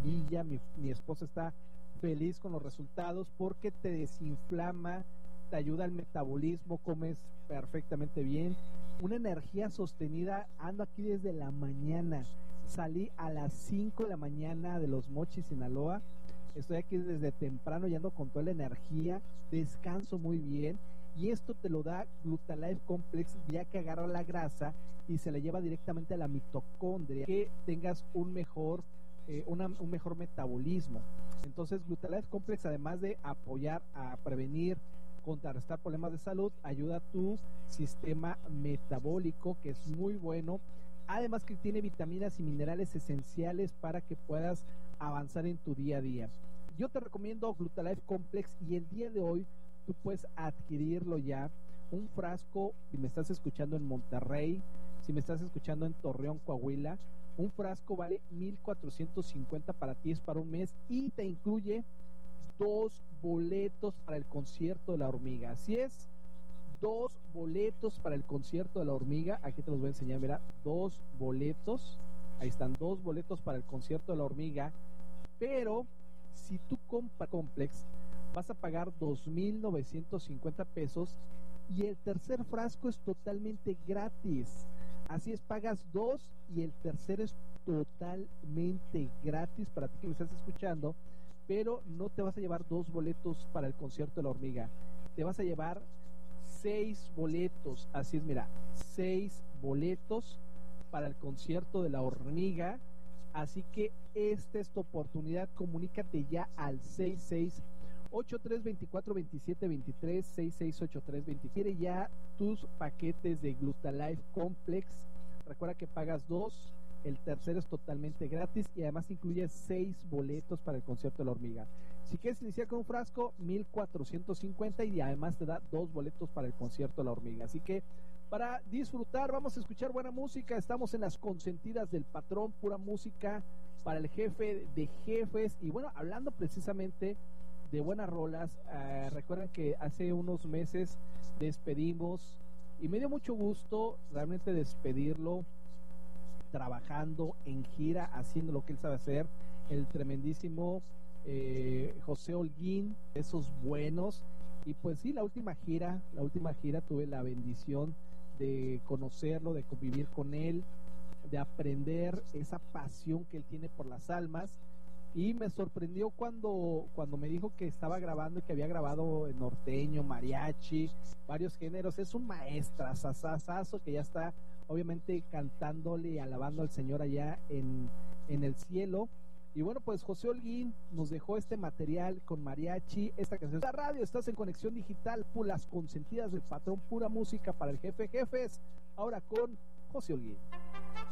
maravilla, mi esposa está feliz con los resultados porque te desinflama, te ayuda al metabolismo, comes perfectamente bien, una energía sostenida. Ando aquí desde la mañana, salí a las 5 de la mañana de Los Mochis, Sinaloa, estoy aquí desde temprano y ando con toda la energía, descanso muy bien. Y esto te lo da Glutalife Complex, ya que agarra la grasa y se la lleva directamente a la mitocondria, que tengas un mejor metabolismo. Entonces Glutalife Complex, además de apoyar a prevenir, contrarrestar problemas de salud, ayuda a tu sistema metabólico, que es muy bueno. Además que tiene vitaminas y minerales esenciales para que puedas avanzar en tu día a día. Yo te recomiendo Glutalife Complex y el día de hoy tú puedes adquirirlo ya. Un frasco, si me estás escuchando en Monterrey, si me estás escuchando en Torreón, Coahuila, un frasco vale 1,450 para ti, es para un mes y te incluye 2 boletos para el concierto de La Hormiga. Así es, 2 boletos para el concierto de La Hormiga. Aquí te los voy a enseñar, mira, 2 boletos. Ahí están, 2 boletos para el concierto de La Hormiga. Pero si tú compras Complex, vas a pagar 2,950 pesos y el tercer frasco es totalmente gratis. Así es, pagas 2 y el tercer es totalmente gratis para ti que me estás escuchando, pero no te vas a llevar 2 boletos para el concierto de La Hormiga, te vas a llevar 6 boletos. Así es, mira, 6 boletos para el concierto de La Hormiga. Así que esta es tu oportunidad. Comunícate ya al 6683242723, 668320. Quiere ya tus paquetes de Glutalife Complex. Recuerda que pagas 2, el tercero es totalmente gratis y además incluye 6 boletos para el concierto de La Hormiga. Si quieres iniciar con un frasco, 1,450 y además te da 2 boletos para el concierto de La Hormiga. Así que para disfrutar, vamos a escuchar buena música. Estamos en las consentidas del patrón, pura música para el jefe de jefes. Y bueno, hablando precisamente de buenas rolas, recuerden que hace unos meses despedimos y me dio mucho gusto realmente despedirlo trabajando en gira, haciendo lo que él sabe hacer, el tremendísimo José Holguín, esos buenos. Y pues sí, la última gira tuve la bendición de conocerlo, de convivir con él, de aprender esa pasión que él tiene por las almas. Y me sorprendió cuando me dijo que estaba grabando y que había grabado en norteño, mariachi, varios géneros. Es un maestrazazazo que ya está obviamente cantándole y alabando al Señor allá en el cielo. Y bueno, pues José Holguín nos dejó este material con mariachi, esta canción. La radio, estás en Conexión Digital, por las consentidas del patrón, pura música para el jefe jefes. Ahora con José Holguín.